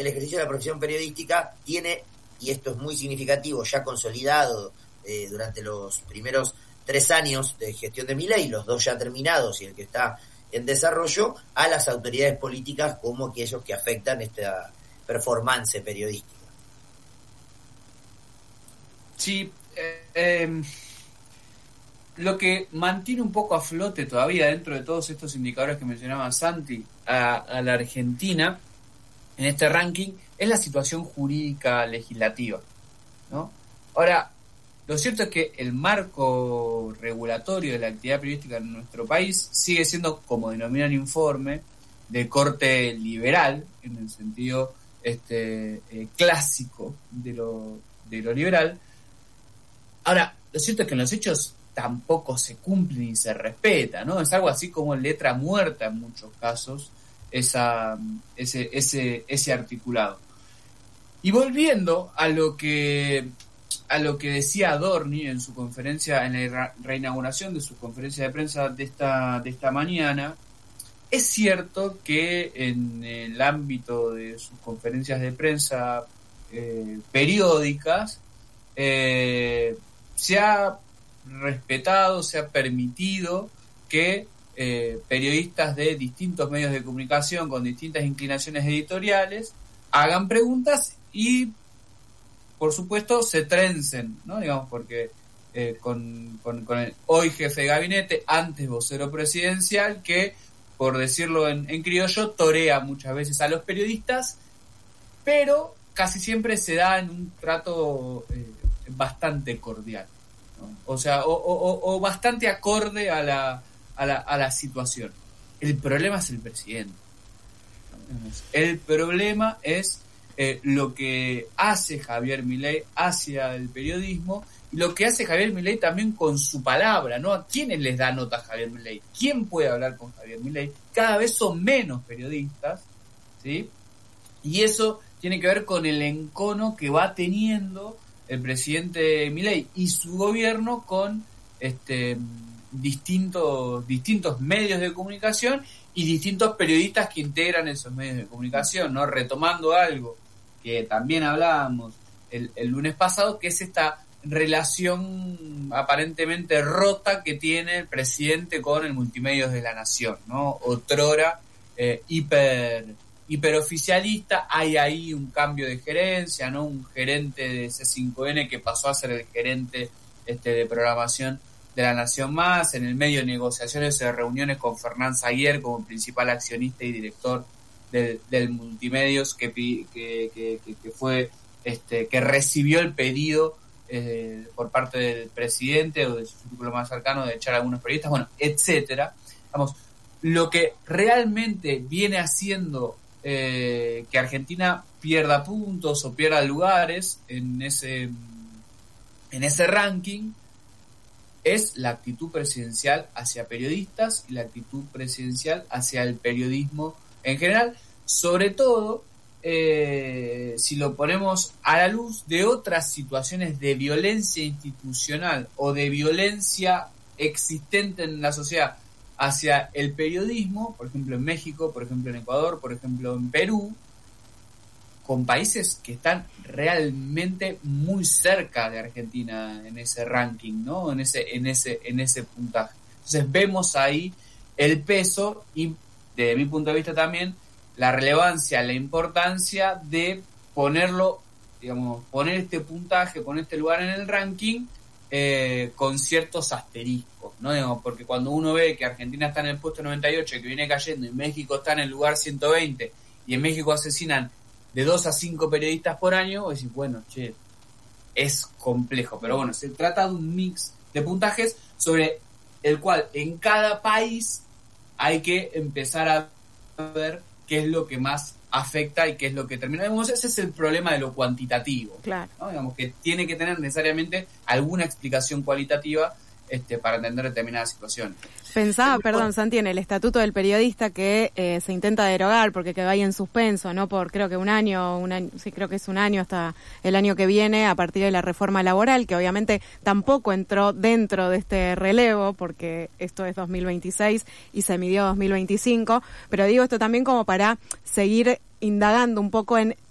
el ejercicio de la profesión periodística tiene, y esto es muy significativo, ya consolidado durante los primeros 3 años de gestión de Milei, los 2 ya terminados y el que está en desarrollo, a las autoridades políticas como aquellos que afectan esta performance periodística. Sí, lo que mantiene un poco a flote todavía dentro de todos estos indicadores que mencionaba Santi a la Argentina en este ranking es la situación jurídica legislativa, ¿no? Ahora, lo cierto es que el marco regulatorio de la actividad periodística en nuestro país sigue siendo, como denomina el informe, de corte liberal, en el sentido clásico de lo liberal. Ahora, lo cierto es que en los hechos tampoco se cumple ni se respeta, ¿no? Es algo así como letra muerta en muchos casos, ese articulado. Y volviendo a lo que decía Adorni en su conferencia, en la reinauguración de su conferencia de prensa de esta mañana, es cierto que en el ámbito de sus conferencias de prensa periódicas se ha respetado, se ha permitido que periodistas de distintos medios de comunicación con distintas inclinaciones editoriales hagan preguntas y, por supuesto, se trencen, ¿no? Digamos, porque con el hoy jefe de gabinete, antes vocero presidencial, que, por decirlo en criollo, torea muchas veces a los periodistas, pero casi siempre se da en un trato bastante cordial, ¿no? O sea, o bastante acorde a la situación. El problema es el presidente, ¿no? El problema es lo que hace Javier Milei hacia el periodismo y lo que hace Javier Milei también con su palabra, ¿no? ¿A quiénes les da nota Javier Milei? ¿Quién puede hablar con Javier Milei? Cada vez son menos periodistas, ¿sí? Y eso tiene que ver con el encono que va teniendo el presidente Milei y su gobierno con distintos medios de comunicación y distintos periodistas que integran esos medios de comunicación, ¿no? Retomando algo que también hablábamos el lunes pasado, que es esta relación aparentemente rota que tiene el presidente con el Multimedios de la Nación, ¿no? Otrora hiperoficialista, hay ahí un cambio de gerencia, ¿no? Un gerente de C5N que pasó a ser el gerente de programación de La Nación Más, en el medio de negociaciones y de reuniones con Fernán Zaguer como principal accionista y director del Multimedios, que fue que recibió el pedido por parte del presidente o de su círculo más cercano de echar a algunos periodistas, bueno, etcétera. Vamos, lo que realmente viene haciendo que Argentina pierda puntos o pierda lugares en ese ranking es la actitud presidencial hacia periodistas y la actitud presidencial hacia el periodismo en general, sobre todo si lo ponemos a la luz de otras situaciones de violencia institucional o de violencia existente en la sociedad hacia el periodismo, por ejemplo en México, por ejemplo en Ecuador, por ejemplo en Perú, con países que están realmente muy cerca de Argentina en ese ranking, ¿no? En ese puntaje. Entonces vemos ahí el peso y, desde mi punto de vista también, la relevancia, la importancia de ponerlo, digamos, poner este puntaje, poner este lugar en el ranking con ciertos asteriscos, ¿no? Digamos, porque cuando uno ve que Argentina está en el puesto 98, que viene cayendo, y México está en el lugar 120, y en México asesinan de 2 a 5 periodistas por año, vos decís, bueno, che, es complejo. Pero bueno, se trata de un mix de puntajes sobre el cual en cada país hay que empezar a ver qué es lo que más afecta y qué es lo que termina. Digamos, ese es el problema de lo cuantitativo, claro, ¿no? Digamos que tiene que tener necesariamente alguna explicación cualitativa para entender determinadas situaciones. Pensaba, perdón, Santi, en el Estatuto del Periodista que se intenta derogar porque quedó ahí en suspenso, ¿no? Por creo que un año, sí, creo que es un año hasta el año que viene a partir de la reforma laboral, que obviamente tampoco entró dentro de este relevo porque esto es 2026 y se midió 2025, pero digo esto también como para seguir indagando un poco en